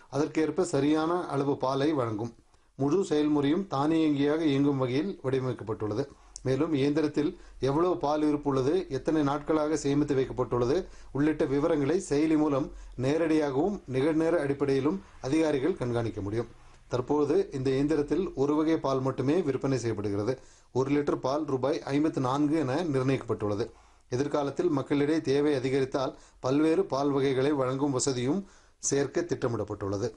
அதற்கேற்ப சரியான அளவு பாலை வழங்கும். முழு செயல்முறையும் தானியங்கியாக இயங்கும் வகையில் வடிவமைக்கப்பட்டுள்ளது. மேலும் இயந்திரத்தில் எவ்வளவு பால் இருப்பு உள்ளது, எத்தனை நாட்களாக சேமித்து வைக்கப்பட்டுள்ளது உள்ளிட்ட விவரங்களை செயலி மூலம் நேரடியாகவும் நிகழ்நேர அடிப்படையிலும் அதிகாரிகள் கண்காணிக்க முடியும். தற்போது இந்த இயந்திரத்தில் ஒரு வகை பால் மட்டுமே விற்பனை செய்யப்படுகிறது. 1 லிட்டர் பால் ரூபாய் 54 என நிர்ணயிக்கப்பட்டுள்ளது. எதிர்காலத்தில் மக்களிடையே தேவை அதிகரித்தால் பல்வேறு பால் வகைகளை வழங்கும் வசதியும் சேர்க்க திட்டமிடப்பட்டுள்ளது.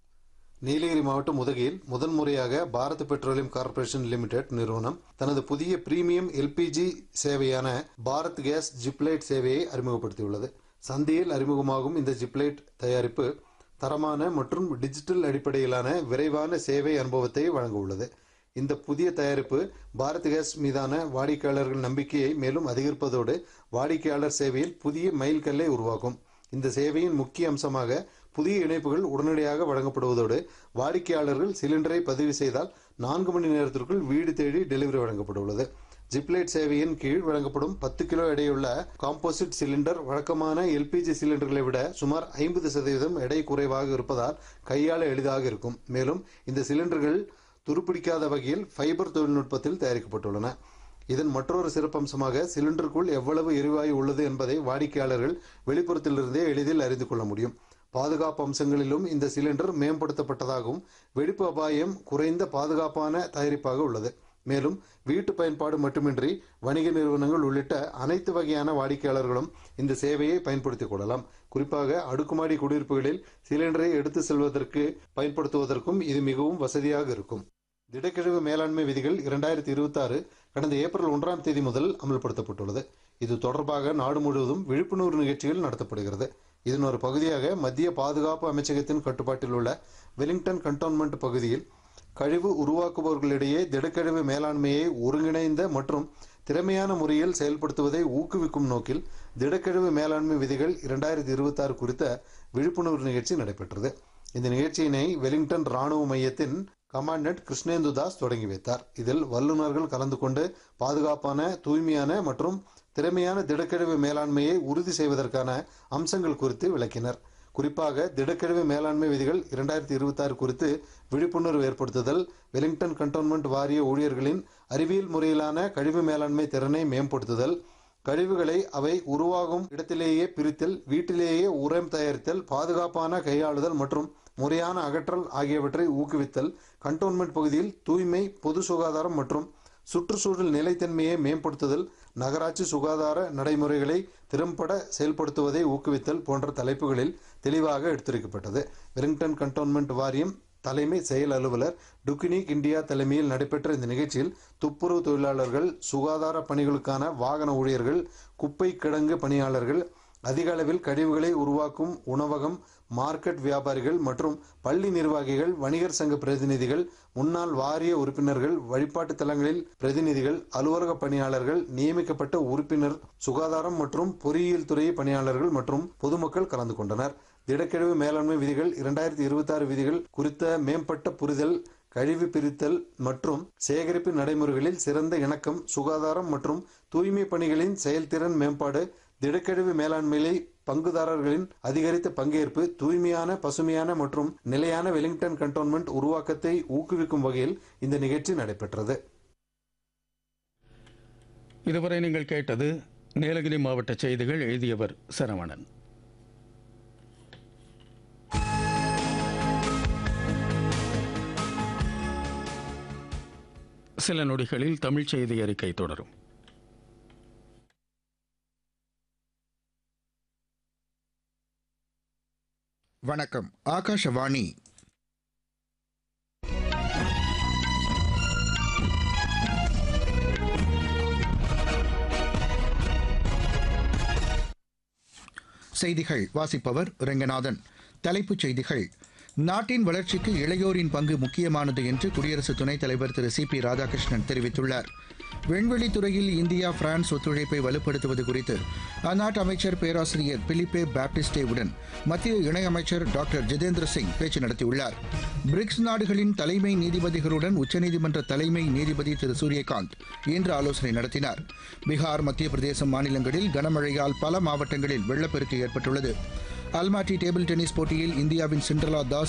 நீலகிரி மாவட்டம் உதகையில் முதன்முறையாக பாரத் பெட்ரோலியம் கார்ப்பரேஷன் லிமிடெட் நிறுவனம் தனது புதிய பிரீமியம் எல்பிஜி சேவையான பாரத் கேஸ் ஜிப்லைட் சேவையை அறிமுகப்படுத்தியுள்ளது. சந்தையில் அறிமுகமாகும் இந்த ஜிப்லைட் தயாரிப்பு தரமான மற்றும் டிஜிட்டல் அடிப்படையிலான விரைவான சேவை அனுபவத்தை வழங்க உள்ளது. இந்த புதிய தயாரிப்பு பாரத் கேஸ் மீதான வாடிக்கையாளர்கள் நம்பிக்கையை மேலும் அதிகரிப்பதோடு வாடிக்கையாளர் சேவையில் புதிய மைல்கல்லை உருவாக்கும். இந்த சேவையின் முக்கிய அம்சமாக புதிய இணைப்புகள் உடனடியாக வழங்கப்படுவதோடு வாடிக்கையாளர்கள் சிலிண்டரை பதிவு செய்தால் 4 மணி நேரத்திற்குள் வீடு தேடி டெலிவரி வழங்கப்பட்டுள்ளது. ஜிப்லைட் சேவையின் கீழ் வழங்கப்படும் 10 கிலோ எடையுள்ள காம்போசிட் சிலிண்டர் வழக்கமான எல்பிஜி சிலிண்டர்களை விட சுமார் 50% எடை குறைவாக இருப்பதால் கையாள எளிதாக இருக்கும். மேலும் இந்த சிலிண்டர்கள் துருப்பிடிக்காத வகையில் ஃபைபர் தொழில்நுட்பத்தில் தயாரிக்கப்பட்டுள்ளன. இதன் மற்றொரு சிறப்பம்சமாக சிலிண்டருக்குள் எவ்வளவு எரிவாயு உள்ளது என்பதை வாடிக்கையாளர்கள் வெளிப்புறத்திலிருந்தே எளிதில் அறிந்து கொள்ள முடியும். பாதுகாப்பு அம்சங்களிலும் இந்த சிலிண்டர் மேம்படுத்தப்பட்டதாகவும் வெடிப்பு அபாயம் குறைந்த பாதுகாப்பான தயாரிப்பாக உள்ளது. மேலும் வீட்டு பயன்பாடு மட்டுமின்றி வணிக நிறுவனங்கள் உள்ளிட்ட அனைத்து வகையான வாடிக்கையாளர்களும் இந்த சேவையை பயன்படுத்திக் கொள்ளலாம். குறிப்பாக அடுக்குமாடி குடியிருப்புகளில் சிலிண்டரை எடுத்து செல்வதற்கு பயன்படுத்துவதற்கும் இது மிகவும் வசதியாக இருக்கும். திடக்கழிவு மேலாண்மை விதிகள் 2026 கடந்த ஏப்ரல் 1ஆம் தேதி முதல் அமல்படுத்தப்பட்டுள்ளது. இது தொடர்பாக நாடு முழுவதும் விழிப்புணர்வு நிகழ்ச்சிகள் நடத்தப்படுகிறது. இதன் ஒரு பகுதியாக மத்திய பாதுகாப்பு அமைச்சகத்தின் கட்டுப்பாட்டில் உள்ள வெலிங்டன் கண்டோன்மெண்ட் பகுதியில் கழிவு உருவாக்குபவர்களிடையே திடக்கழிவு மேலாண்மையை ஒருங்கிணைந்த மற்றும் திறமையான முறையில் செயல்படுத்துவதை ஊக்குவிக்கும் நோக்கில் திடக்கழிவு மேலாண்மை விதிகள் 2026 குறித்த விழிப்புணர்வு நிகழ்ச்சி நடைபெற்றது. இந்த நிகழ்ச்சியினை வெலிங்டன் ராணுவ மையத்தின் கமாண்டன்ட் கிருஷ்ணேந்து தாஸ் தொடங்கி வைத்தார். இதில் வல்லுநர்கள் கலந்து கொண்டு பாதுகாப்பான, தூய்மையான மற்றும் திறமையான திடக்கழிவு மேலாண்மையை உறுதி செய்வதற்கான அம்சங்கள் குறித்து விளக்கினர். குறிப்பாக திடக்கழிவு மேலாண்மை விதிகள் 2026 குறித்து விழிப்புணர்வு ஏற்படுத்துதல், வெலிங்டன் கண்டோன்மெண்ட் வாரிய ஊழியர்களின் அறிவியல் முறையிலான கழிவு மேலாண்மை திறனை மேம்படுத்துதல், கழிவுகளை அவை உருவாகும் இடத்திலேயே பிரித்தல், வீட்டிலேயே உரம் தயாரித்தல், பாதுகாப்பான கையாளுதல் மற்றும் முறையான அகற்றல் ஆகியவற்றை ஊக்குவித்தல், கண்டோன்மெண்ட் பகுதியில் தூய்மை, பொது சுகாதாரம் மற்றும் சுற்றுச்சூழல் நிலைத்தன்மையை மேம்படுத்துதல், நகராட்சி சுகாதார நடைமுறைகளை திறம்பட செயல்படுத்துவதை ஊக்குவித்தல் போன்ற தலைப்புகளில் தெளிவாக எடுத்துரைக்கப்பட்டது. வெலிங்டன் கண்டோன்மெண்ட் வாரியம் தலைமை செயல் அலுவலர் டுக்கினிக் இந்தியா தலைமையில் நடைபெற்ற இந்த நிகழ்ச்சியில் துப்புரவு தொழிலாளர்கள், சுகாதார பணிகளுக்கான வாகன ஊழியர்கள், குப்பை கிடங்கு பணியாளர்கள், அதிக அளவில் கழிவுகளை உருவாக்கும் உணவகம், மார்க்கெட் வியாபாரிகள் மற்றும் பள்ளி நிர்வாகிகள், வணிகர் சங்க பிரதிநிதிகள், முன்னாள் வாரிய உறுப்பினர்கள், வழிபாட்டு தலங்களில் பிரதிநிதிகள், அலுவலக பணியாளர்கள், நியமிக்கப்பட்ட உறுப்பினர், சுகாதாரம் மற்றும் பொறியியல் துறை பணியாளர்கள் மற்றும் பொதுமக்கள் கலந்து கொண்டனர். திடக்கழிவு மேலாண்மை விதிகள் 2026 விதிகள் குறித்த மேம்பட்ட புரிதல், கழிவு பிரித்தல் மற்றும் சேகரிப்பு நடைமுறைகளில் சிறந்த இணக்கம், சுகாதாரம் மற்றும் தூய்மை பணிகளின் செயல்திறன் மேம்பாடு, திடக்கழிவு மேலாண்மையிலே பங்குதாரர்களின் அதிகரித்த பங்கேற்பு, தூய்மையான, பசுமையான மற்றும் நிலையான வெலிங்டன் கண்டோன்மெண்ட் உருவாக்கத்தை ஊக்குவிக்கும் வகையில் இந்த நிகழ்ச்சி நடைபெற்றது. இதுவரை நீங்கள் கேட்டது நீலகிரி மாவட்ட செய்திகள். எழுதியவர் சரவணன். சில நொடிகளில் தமிழ் செய்தி அறிக்கை தொடரும். வணக்கம். ஆகாஷவாணி. செய்திகள் வாசிப்பவர் ரெங்கநாதன். தலைப்புச் செய்திகள். நாட்டின் வளர்ச்சிக்கு இளையோரின் பங்கு முக்கியமானது என்று குடியரசு துணைத் தலைவர் திரு சி பி ராதாகிருஷ்ணன் தெரிவித்துள்ளார். விண்வெளித்துறையில் இந்தியா பிரான்ஸ் ஒத்துழைப்பை வலுப்படுத்துவது குறித்து அந்நாட்டு அமைச்சர் பேராசிரியர் பிலிப்பே பாப்டிஸ்டேவுடன் மத்திய இணையமைச்சர் டாக்டர் ஜிதேந்திர சிங் பேச்சு நடத்தியுள்ளார். பிரிக்ஸ் நாடுகளின் தலைமை நீதிபதிகளுடன் உச்சநீதிமன்ற தலைமை நீதிபதி திரு சூரியகாந்த் இன்று ஆலோசனை நடத்தினார். பீகார், மத்திய பிரதேசம் மாநிலங்களில் கனமழையால் பல மாவட்டங்களில் வெள்ளப்பெருக்கு ஏற்பட்டுள்ளது. அல்மாட்டி டேபிள் டென்னிஸ் போட்டியில் இந்தியாவின் சிண்ட்ரலா தாஸ்